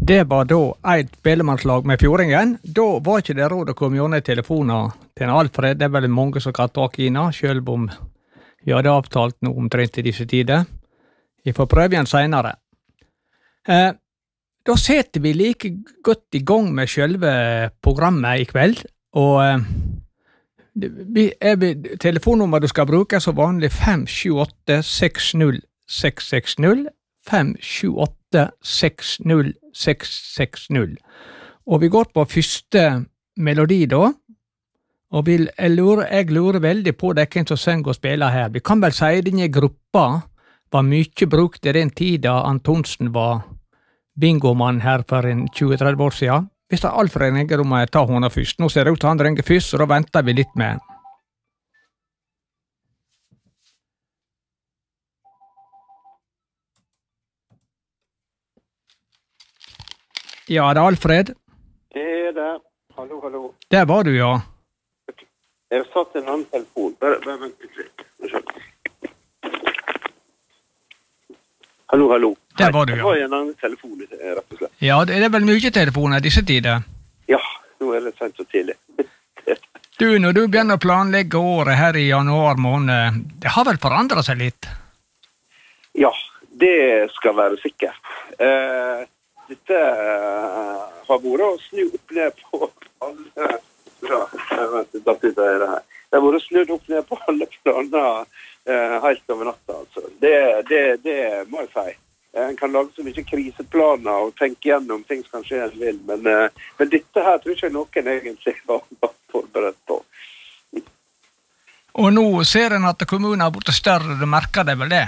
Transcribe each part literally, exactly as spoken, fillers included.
Det var da et spillemannslag med Fjordingen. Da var ikke det råd å komme gjennom telefoner til en Alfred. Det er vel mange som kan ta kina, selv om vi hadde avtalt noe omtrent i disse tider. Vi får prøve igjen senere. Eh, da setter vi like godt i gang med selve programmet i kveld, og eh, vi, er, telefonnummer du skal bruke så vanlig fem sju åtte seks null seks seks null, fem sju åtte seks null seks seks null. Og vi går på første melodi da, og vil, jeg, lurer, jeg lurer veldig på det hvem som synger og spiller her. Vi kan vel si at denne gruppa var mye brukt i den tida Antonsen var bingomann her for en tjue til tretti år siden. Hvis det er Alfred ringer, da må jeg ta henne først. Nå ser det ut til han ringer først, så da venter vi litt med. Ja, det er Alfred. Det er det. Hallo, hallo. Der var du, ja. Jeg har satt en annen telefon. Bare, bare vent litt. Hallo, hallo. Der var du, ja. Det var en annen telefon, rett og slett. Ja, det er vel mye telefoner i disse tider. Ja, nå er det sent og tidlig. Du, når du begynner å planlegge året her i januar måned, det har vel forandret seg litt? Ja, det skal være sikkert. Eh, dette uh, har vært å snu opp ned på alle ja, vent, da det her. Det har vært snudd opp ned på alle planer uh, helt over natta, altså. Det, det, det må jeg si. En kan lage så mye kriseplaner og tenke gjennom ting som kanskje en vil, men, uh, men dette her tror ikke noen egentlig var forberedt på. Og nå ser en at kommunen har blitt større, du merker det vel det?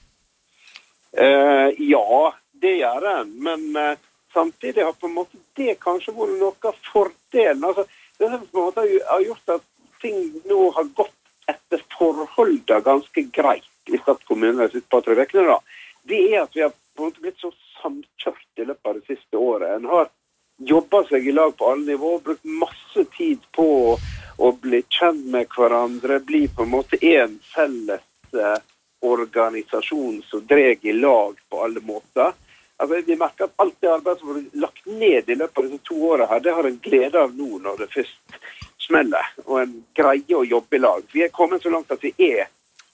Uh, ja, det gjør en, men uh, samtidig har på en måte det kanskje vært noe av fordelen. Altså, det som på en måte har gjort at ting nå har gått etter forholdet ganske greit i statskommunen de siste par tre vekene da, det er at vi har på en måte blitt så samkjørt i løpet av det siste året. En har jobbet seg i lag på alle nivåer, brukt masse tid på å, å bli kjent med hverandre, bli på en måte en felles uh, organisasjon som dreg i lag på alle måter. Altså, vi merker at alt det arbeidet som har lagt ned i løpet av disse to årene her, det har en glede av nå når det først smeller, og en greier å jobbe i lag. Vi er kommet så langt at vi er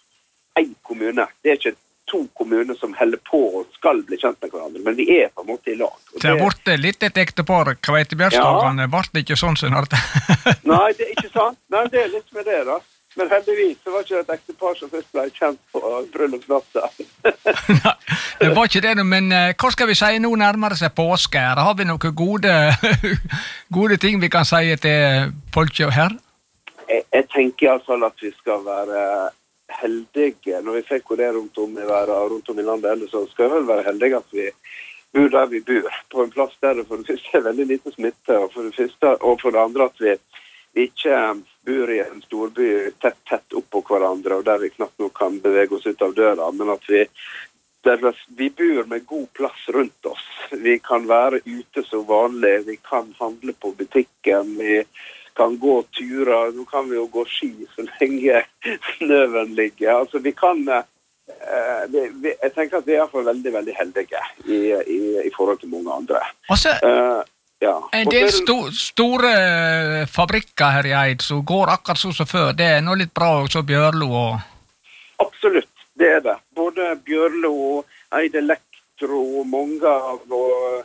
en kommune. Det er ikke to kommuner som holder på og skal bli kjent med hverandre, men vi er på en måte i lag. Og det har vært litt et ektepar, Kveitebjørnslagene, ja. Ble det ikke sånn som det? Nei, det er ikke sant. Nei, det er litt med det da. Men heldigvis, det var ikke et ektepar som først ble kjent på bryllupsnatta. Nei, det var ikke det, men uh, hva skal vi si nå nærmere seg påske? Har vi noen gode, gode ting vi kan si til folk her? Jeg, jeg tenker i alle fall at vi skal være heldige, når vi ser hvor det er rundt om i verden, rundt om i landet, ellers så skal vi vel være heldige at vi bor der vi bor, på en plass der det for det første er veldig lite smitte, og for det første, og for det andre at vi, vi ikke bor i en storby tett, tett opp på hverandre, og der vi knapt nok kan bevege oss ut av døra, men at vi, der vi bor med god plass rundt oss. Vi kan være ute så vanlig, vi kan handle på butikken, vi kan gå turer, nå kan vi jo gå ski så lenge snøven ligger. Altså vi kan, eh, vi, vi, jeg tenker at vi er for veldig, veldig heldige i, i, i forhold til mange andre. Også, uh, ja. En del sto, store fabrikker her i Eid som går akkurat så som før, det er nå litt bra også Bjørlo og... Absolutt, det er det. Både Bjørlo og Eid Elektro og mange av og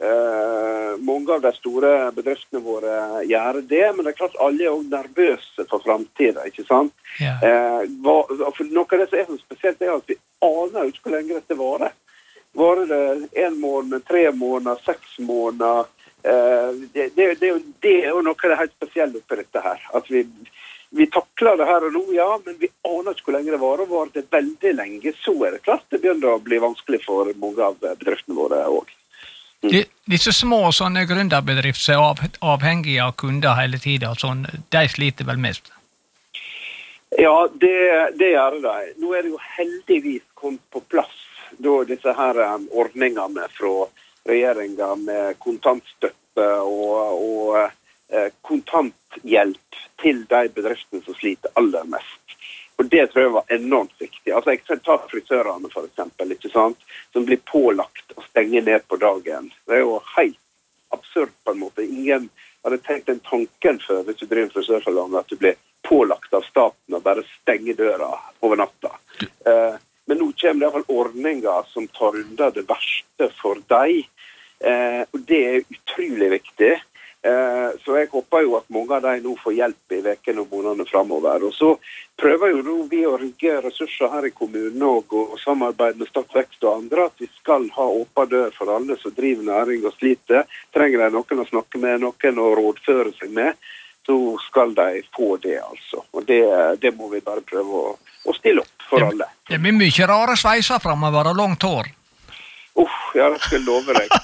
Uh, mange av de store bedriftene våre gjør det, men det er klart alle er også nervøse for fremtiden, ikke sant? Ja. Uh, hva, for noe av det som er så spesielt er at vi aner ikke hvor lenge dette varer. Varer det en måned, tre måneder, seks måneder, uh, det, det, det, det er jo noe av det helt spesielle oppi dette her, at vi, vi takler det her og nå, ja, men vi aner ikke hvor lenge det varer, og varer det veldig lenge, så er det klart det begynner å bli vanskelig for mange av bedriftene våre også. De, disse små sånne gründerbedrifter som er av, avhengige av kunder hele tiden, sånn, de sliter vel mest? Ja, det, det gjør de. Nå er det jo heldigvis kommet på plass da disse her um, ordningene fra regjeringen med kontantstøtte og, og uh, kontanthjelp til de bedriftene som sliter aller mest. Og det tror jeg var enormt viktig. Altså, jeg tar frisørene for eksempel, ikke sant? Som blir pålagt å stenge ned på dagen. Det er jo helt absurd på en måte. Ingen hadde tenkt den tanken før hvis du driver frisørsalong, at du blir pålagt av staten å bare stenge døra over natta. Uh, men nå kommer det i hvert fall ordninger som tar unna det verste for deg. Uh, og det er utrolig viktig. Uh, så jeg håper jo at mange av deg nå får hjelp i vekene og månedene fremover. Og så prøver jo nå vi å rigge ressurser her i kommunen og, og samarbeid med Stadsvekst og andre, at vi skal ha åpen dør for alle som driver næring og sliter. Trenger de noen å snakke med, noen å rådføre seg med, så skal de få det altså. Og det, det må vi bare prøve å, å stille opp for alle. Det blir mye rare sveiser fremover og langt hår. Uff, ja, det skal jeg love deg.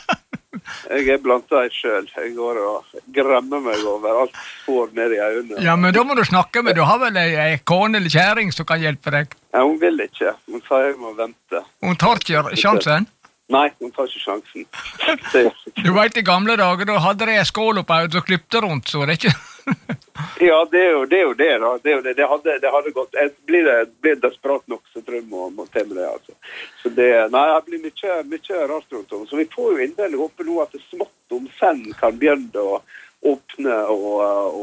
Jeg er blant deg selv. Jeg går og gremmer meg over alt får ned i øynene. Ja, men da må du snakke med. Du har vel en kone eller kjæring som kan hjelpe deg? Ja, hun vil ikke. Hun sier jeg må vente. Hun tar ikke sjansen? Nei, hun tar ikke sjansen. Det... Du vet i gamle dager, da hadde de en skål opp og klippte rundt, så det er ikke... Ja, det er jo det, er jo det da. Det, er jo det. Det, hadde, det hadde gått. Jeg blir, det, blir desperat nok, så tror jeg må, må til med det, altså. Så det, nei, det blir mye, mye rart rundt om. Så vi får jo inndelig håpe nå at det smått om senn kan begynne å åpne og,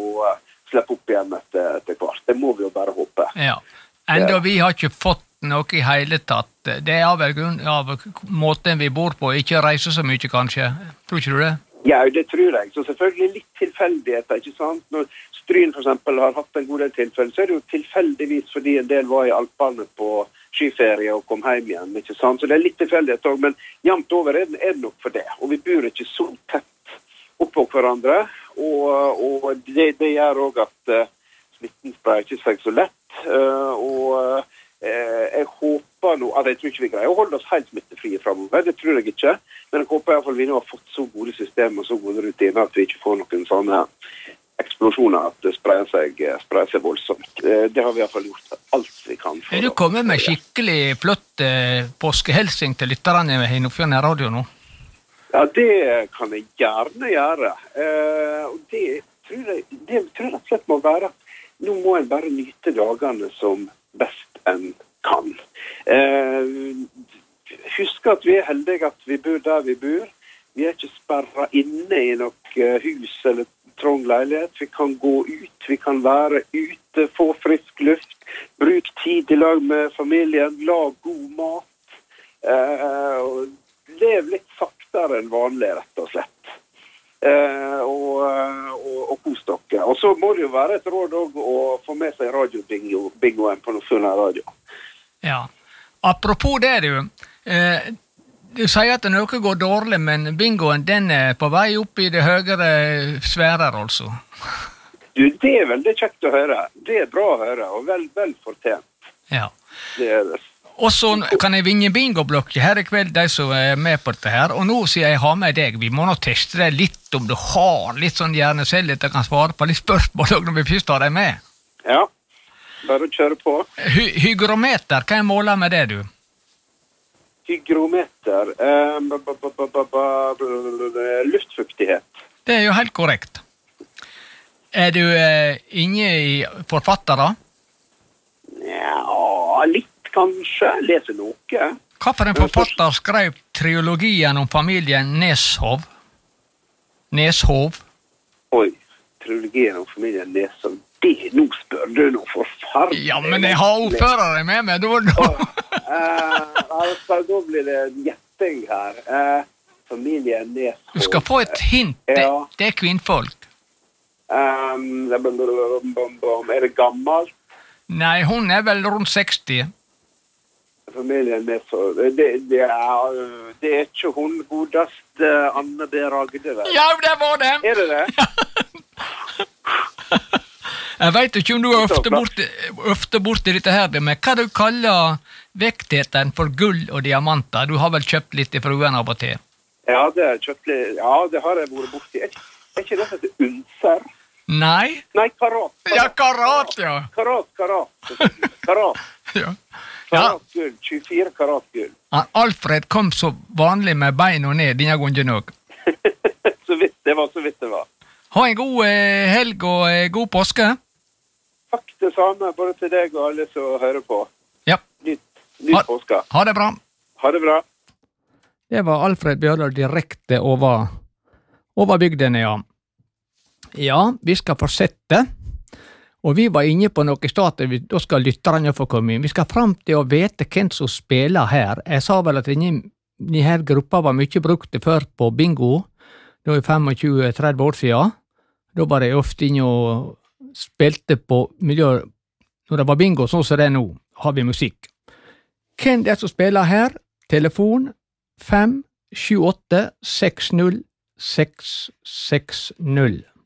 og slippe opp igjen etter, etter hvert. Det må vi jo bare håpe. Ja, enda vi har ikke fått noe i hele tatt. Det er av, av måten vi bor på, ikke reise så mye kanskje. Tror ikke du det? Ja, det tror jeg. Så selvfølgelig litt tilfeldigheter, ikke sant? Når Stryn for eksempel har hatt en god del tilfelle, så er det jo tilfeldigvis fordi en del var i Alpene på skiferie og kom hjem igjen, ikke sant? Så det er litt tilfeldighet også, men jevnt over er det nok for det. Og vi bor ikke så tett oppå hverandre, og, og det, det gjør også at uh, smitten sprer ikke seg så lett, uh, og uh, jeg håper nå, altså jeg tror ikke vi greier å holde oss helt smittefrie fremover, det tror jeg ikke, men jeg håper i hvert fall vi nå har fått så gode systemer og så gode rutiner at vi ikke får noen sånne eksplosjoner at det sprer seg, sprer seg voldsomt. Det har vi i hvert fall gjort alt vi kan. For er du kommet med skikkelig flott eh, påskehelsing til lytterne i Nordfjord Radio nå? Ja, det kan jeg gjerne gjøre. Eh, og det tror jeg, det tror jeg rett og slett må være at nå må en bare nyte dagene som best en kan. Eh, husk at vi er heldige at vi bor der vi bor. Vi er ikke sperret inne i noe hus eller trang leilighet. Vi kan gå ut, vi kan være ute, få frisk luft, bruk tid i lag med familien, lag god mat, eh, og lev litt saktere enn vanlig, rett og slett. Eh, og, og, og kos dere. Og så må det jo være et råd også å få med seg radiobingoen på Nordfjord Radio. Ja. Apropos det, du. Eh, du sier at noe går dårlig, men bingoen den er på vei opp i det høyere sfærer, altså. Du, det er veldig kjekt å høre. Det er bra å høre, og vel, vel fortjent. Ja. Det er det. Og så kan jeg vinne bingo-blokker her i kveld, de som er med på dette her. Og nå sier jeg har med deg, vi må nå teste deg litt om du har litt sånn hjernecelle at jeg kan svare på litt spørsmål når vi først har deg med. Ja, bare kjøre på. Hy hygrometer, hva er målet med det, du? Hygrometer, um, b -b -b -b -b luftfuktighet. Det er jo helt korrekt. Er du eh, inne i forfattere? Ja, litt kanskje. Leser noe. Hva for en forfatter skrev trilogien om familien Neshov? Neshov? Oi, trilogien om familien Neshov. Det, nå spør du noe forferdelig. Ja, men jeg har ordførere med meg, da. Oh, uh, altså, da blir det en gjetting her. Uh, familien Neshov. Du skal få et hint. Ja. Det, det er kvinnfolk. Um, er det gammelt? Nei, hun er vel rundt seksti. Familien Neshov. Det, det, er, det er ikke hun godest uh, Anne B. Ragde, vel? Ja, det var det! Er det det? Jeg vet ikke om du er ofte borte, ofte borte i dette her, men hva du kaller vektheten for gull og diamanter? Du har vel kjøpt litt i fruen av og til? Ja, det, er kjøpt litt, ja, det har jeg vært borte i. Er, er ikke det som heter unser? Nei. Nei, karat. karat. Ja, karat, ja. Karat, karat. Karat. Ja. Karat gull, tjuefire karat gull. Alfred kom så vanlig med beina ned denne gangen også. Så vidt det var, så vidt det var. Ha en god eh, helg og eh, god påske. Takk det samme, både til deg og alle som hører på. Ja. Nytt, nytt påske. Ha det bra. Ha det bra. Det var Alfred Bjørlar direkte over, over bygdene, ja. Ja, vi skal fortsette. Og vi var inne på noe i starten, da skal lytterne få komme inn. Vi skal frem til å vite hvem som spiller her. Jeg sa vel at denne her gruppa var mye brukt før på bingo, da i tjue til tretti år siden. Da var jeg ofte inne og spilte på miljø, når det var bingo, sånn som det er nå, har vi musikk. Hvem det er som spiller her? Telefon fem sju åtte seks null seks seks null.